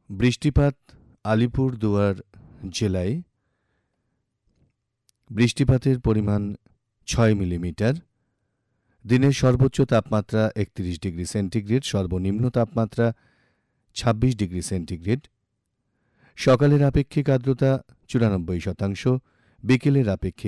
বৃষ্টিপাত আলিপুরদুয়ার জেলায় বৃষ্টিপাতের পরিমাণ ৬ মিলিমিটার। দিনের সর্বোচ্চ তাপমাত্রা ৩১ ডিগ্রি সেন্টিগ্রেড, সর্বনিম্ন তাপমাত্রা ২৬ ডিগ্রি সেন্টিগ্রেড। সকালের আপেক্ষিক আর্দ্রতা ৯৪%, বিকেলের আপেক্ষিক